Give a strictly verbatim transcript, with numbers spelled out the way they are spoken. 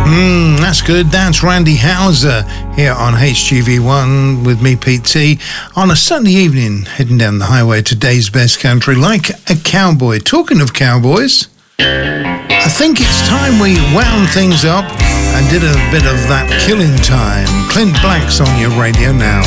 Mm, that's good. That's Randy Houser here on H G V one with me, Pete T, on a Sunday evening, heading down the highway to Dave's Best Country like a cowboy. Talking of cowboys, I think it's time we wound things up and did a bit of that Killing Time. Clint Black's on your radio now.